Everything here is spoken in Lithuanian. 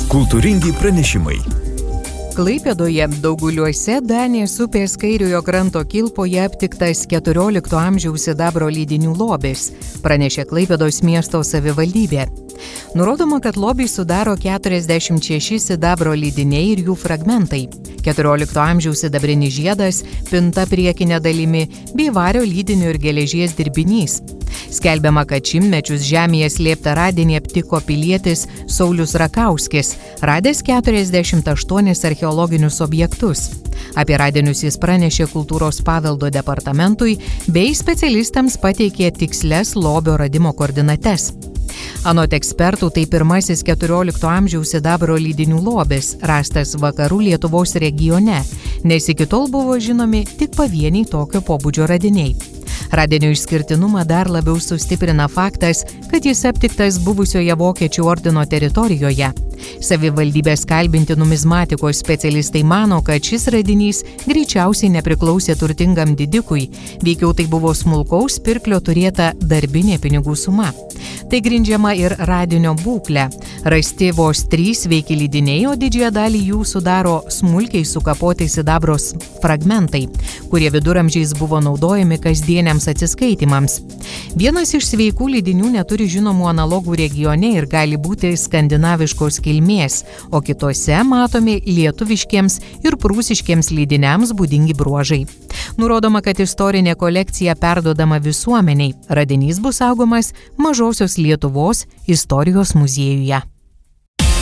Kultūringi pranešimai. Klaipėdoje, Dauguliuose, Danės upės kairiojo kranto kilpoje aptiktas 14 amžiaus sidabro lydinių lobis, pranešė Klaipėdos miesto savivaldybė. Nurodoma, kad lobį sudaro 46 sidabro lydiniai ir jų fragmentai. 14 amžiaus sidabrinis žiedas, pinta priekinė dalimi bei vario lydinių ir geležies dirbinys. Skelbiama, kad šimtmečius žemėje slėptą radinį aptiko pilietis Saulius Rakauskis, radęs 48 archeologinius objektus. Apie radinius jis pranešė Kultūros paveldo departamentui bei specialistams pateikė tikslias lobio radimo koordinates. Anot ekspertų, tai pirmasis 14 amžiaus sidabro lydinių lobis, rastas vakarų Lietuvos regione, nes iki tol buvo žinomi tik pavieniai tokio pobūdžio radiniai. Radinio išskirtinumą dar labiau sustiprina faktas, kad jis aptiktas buvusioje Vokiečių ordino teritorijoje. Savivaldybės kalbinti numizmatikos specialistai mano, kad šis radinys greičiausiai nepriklausė turtingam didikui, veikiau tai buvo smulkaus pirklio turėta darbinė pinigų suma. Tai grindžiama ir radinio būklė. Rasti vos 3 sveiki lydiniai, o didžiąją dalį jų sudaro smulkiai sukapoti sidabros fragmentai, kurie viduramžiais buvo naudojami kasdieniams atsiskaitimams. Vienas iš sveikų lydinių neturi žinomų analogų regione ir gali būti skandinaviškos kilmės, o kitose matomi lietuviškiems ir prūsiškiems lydiniams būdingi bruožai. Nurodoma, kad istorinė kolekcija perduodama visuomeniai. Radinys bus saugomas Mažosios Lietuvos istorijos muziejuje.